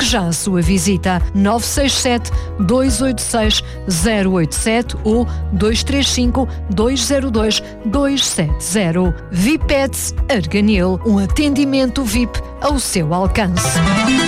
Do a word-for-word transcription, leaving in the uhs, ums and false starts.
Marque já a sua visita. nove seis sete, dois oito seis, zero oito sete ou dois três cinco, dois zero dois, dois sete zero. V I P Pets Arganil, um atendimento V I P ao seu alcance.